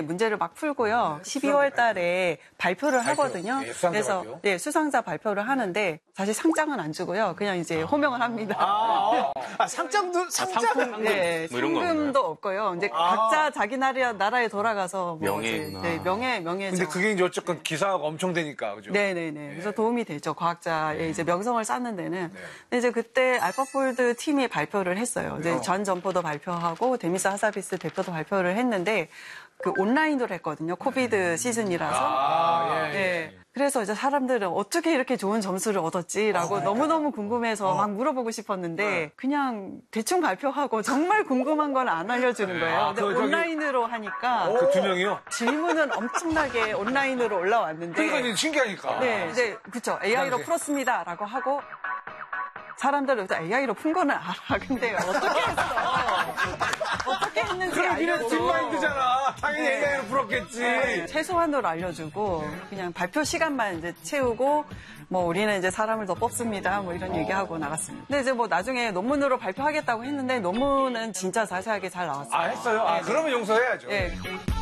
이번에 문제를 막 풀고요. 12월 달에 발표를 하거든요. 수상자 그래서 발표? 네, 수상자 발표를 하는데 사실 상장은 안 주고요. 그냥 이제 호명을 합니다. 상장도 상장. 네, 뭐 이런 거 상금도 없고요. 이제 각자 자기 나라에 돌아가서 뭐 명예구나. 이제, 네, 명예죠. 근데 그게 이제 어쨌건 기사가 엄청 되니까, 그죠? 네네네. 그래서 도움이 되죠. 과학자의 이제 명성을 쌓는 데는. 근데 이제 그때 알파폴드 팀이 발표를 했어요. 이제 전 점포도 발표하고 데미스 하사비스 대표도 발표를 했는데 그 온라인으로 했거든요. 코비드 시즌이라서. 네. 그래서 이제 사람들은 어떻게 이렇게 좋은 점수를 얻었지라고 너무너무 궁금해서 막 물어보고 싶었는데 그냥 대충 발표하고 정말 궁금한 건 안 알려주는 거예요. 근데 온라인으로 하니까 그 두 명이요? 질문은 엄청나게 온라인으로 올라왔는데 그러니까 이제 신기하니까. 네, 이제 그쵸. AI로 풀었습니다라고 하고 사람들은 AI로 푼 거는 알아. 근데 어떻게 했어? 어떻게 했는지 그래, 니네 알려줘. 뒷마인드잖아. 당연히 네. AI로 풀었겠지. 네, 최소한으로 알려주고 그냥 발표 시간만 이제 채우고 뭐 우리는 이제 사람을 더 뽑습니다. 뭐 이런 얘기하고 나갔습니다. 근데 이제 뭐 나중에 논문으로 발표하겠다고 했는데 논문은 진짜 자세하게 잘 나왔어요. 아, 했어요? 아, 그러면 용서해야죠. 네.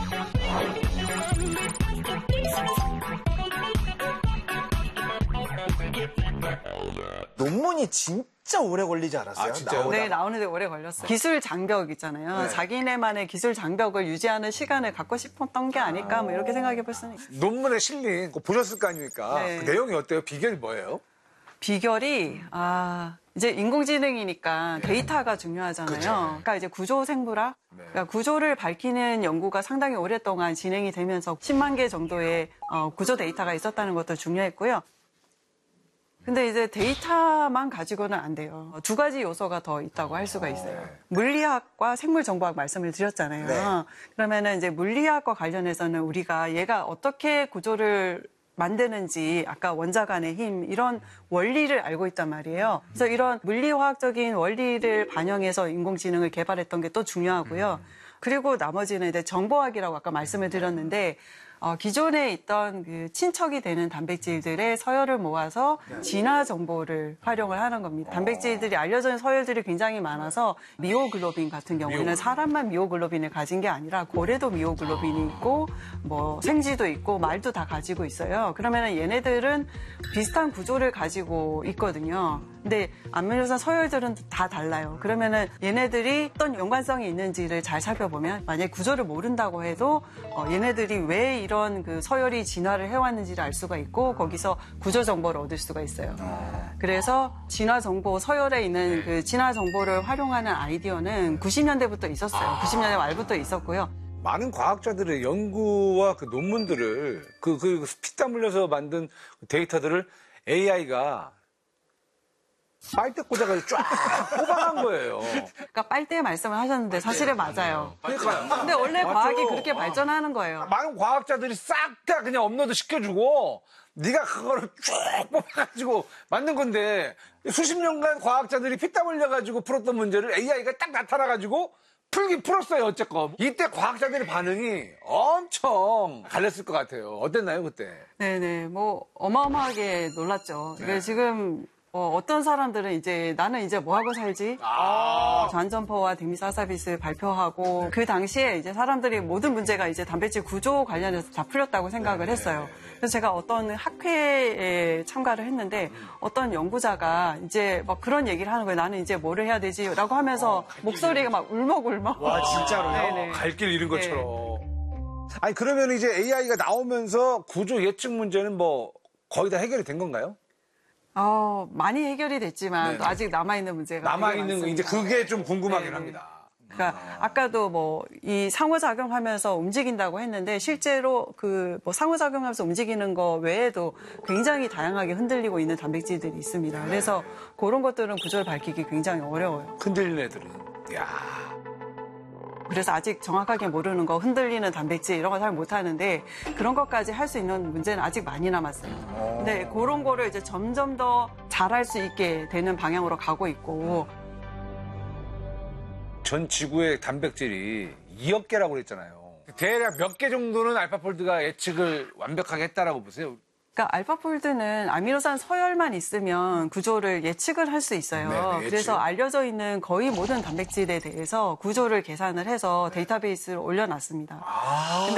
논문이 진짜 오래 걸리지 않았어요? 아, 진짜요? 네, 나오는데 오래 걸렸어요. 기술 장벽 있잖아요. 자기네만의 기술 장벽을 유지하는 시간을 갖고 싶었던 게 아닐까 뭐 이렇게 생각해 볼 수는 있어요. 논문에 실린 거 보셨을 거 아닙니까? 네. 그 내용이 어때요? 비결이 뭐예요? 비결이 이제 인공지능이니까 데이터가 중요하잖아요. 그러니까 이제 구조 생물학, 그러니까 구조를 밝히는 연구가 상당히 오랫동안 진행이 되면서 10만 개 정도의 구조 데이터가 있었다는 것도 중요했고요. 근데 이제 데이터만 가지고는 안 돼요. 두 가지 요소가 더 있다고 할 수가 있어요. 물리학과 생물정보학 말씀을 드렸잖아요. 네. 그러면은 이제 물리학과 관련해서는 우리가 얘가 어떻게 구조를 만드는지 아까 원자간의 힘 이런 원리를 알고 있단 말이에요. 그래서 이런 물리화학적인 원리를 반영해서 인공지능을 개발했던 게 또 중요하고요. 그리고 나머지는 이제 정보학이라고 아까 말씀을 드렸는데 기존에 있던 그 친척이 되는 단백질들의 서열을 모아서 진화 정보를 활용을 하는 겁니다. 단백질들이 알려져 있는 서열들이 굉장히 많아서 미오글로빈 같은 경우에는 사람만 미오글로빈을 가진 게 아니라 고래도 미오글로빈이 있고 뭐 생쥐도 있고 말도 다 가지고 있어요. 그러면 얘네들은 비슷한 구조를 가지고 있거든요. 근데 아미노산 서열들은 다 달라요. 그러면은 얘네들이 어떤 연관성이 있는지를 잘 살펴보면 만약에 구조를 모른다고 해도 얘네들이 왜 이런 그 서열이 진화를 해왔는지를 알 수가 있고 거기서 구조 정보를 얻을 수가 있어요. 그래서 진화 정보 서열에 있는 그 진화 정보를 활용하는 아이디어는 90년대부터 있었어요. 90년대 말부터 있었고요. 많은 과학자들의 연구와 그 논문들을 그 피땀 흘려서 만든 데이터들을 AI가 빨대 꽂아가지고 쫙 뽑아간 거예요. 그러니까 빨대 말씀을 하셨는데 사실은 맞아요. 그러니까요. 근데 원래 맞죠. 과학이 그렇게 발전하는 거예요. 많은 과학자들이 싹 다 그냥 업로드 시켜주고 네가 그거를 쭉 뽑아가지고 만든 건데 수십 년간 과학자들이 피땀 흘려가지고 풀었던 문제를 AI가 딱 나타나가지고 풀긴 풀었어요. 어쨌건 이때 과학자들의 반응이 엄청 갈렸을 것 같아요. 어땠나요 그때? 네네, 뭐 어마어마하게 놀랐죠. 이게 지금 어떤 사람들은 이제 나는 이제 뭐 하고 살지? 전점포와 데미스 하사비스 발표하고 그 당시에 이제 사람들이 모든 문제가 이제 단백질 구조 관련해서 다 풀렸다고 생각을 했어요. 그래서 제가 어떤 학회에 참가를 했는데 어떤 연구자가 이제 막 그런 얘기를 하는 거예요. 나는 이제 뭐를 해야 되지?라고 하면서 목소리가 막 울먹울먹. 와, 진짜로요? 네네. 갈 길 잃은 것처럼. 아니 그러면 이제 AI가 나오면서 구조 예측 문제는 뭐 거의 다 해결이 된 건가요? 많이 해결이 됐지만 또 아직 남아있는 문제가 남아있는 되게 이제 많습니다. 그게 좀 궁금하긴 네네. 합니다. 그러니까 아까도 뭐 이 상호작용하면서 움직인다고 했는데 실제로 그 뭐 상호작용하면서 움직이는 거 외에도 굉장히 다양하게 흔들리고 있는 단백질들이 있습니다. 그래서 그런 것들은 구조를 밝히기 굉장히 어려워요. 흔들리는 애들은. 야. 그래서 아직 정확하게 모르는 거, 흔들리는 단백질 이런 거 잘 못하는데 그런 것까지 할 수 있는 문제는 아직 많이 남았어요. 근데 그런 거를 이제 점점 더 잘할 수 있게 되는 방향으로 가고 있고. 전 지구의 단백질이 2억 개라고 그랬잖아요. 대략 몇 개 정도는 알파폴드가 예측을 완벽하게 했다라고 보세요? 그러니까 알파폴드는 아미노산 서열만 있으면 구조를 예측을 할 수 있어요. 네네, 예측. 그래서 알려져 있는 거의 모든 단백질에 대해서 구조를 계산을 해서 데이터베이스를 올려놨습니다. 근데